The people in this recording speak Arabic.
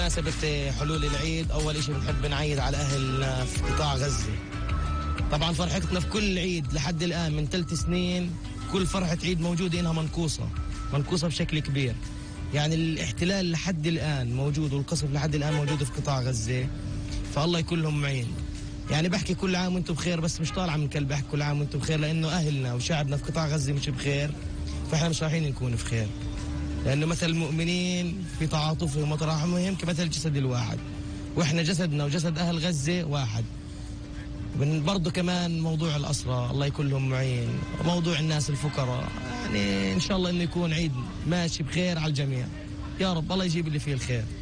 بمناسبة حلول العيد، أول إشي بنحب نعيد على أهلنا في قطاع غزة. طبعا فرحتنا في كل عيد لحد الآن من 3 سنين، كل فرحة عيد موجودة إنها منقوصة بشكل كبير. يعني الاحتلال لحد الآن موجود والقصف لحد الآن موجود في قطاع غزة، فالله يكون لهم معين. يعني بحكي كل عام وانتم بخير، بس مش طالعة من كلب، بحكي كل عام وانتم بخير، لأنه أهلنا وشعبنا في قطاع غزة مش بخير، فإحنا مش رايحين نكون بخير. لأنه مثل المؤمنين في تعاطفهم وتراحمهم كمثل الجسد الواحد، وإحنا جسدنا وجسد أهل غزة واحد. برضو كمان موضوع الأسرى الله يكون لهم معين، موضوع الناس الفقراء، يعني إن شاء الله إنه يكون عيد ماشي بخير على الجميع. يا رب الله يجيب اللي فيه الخير.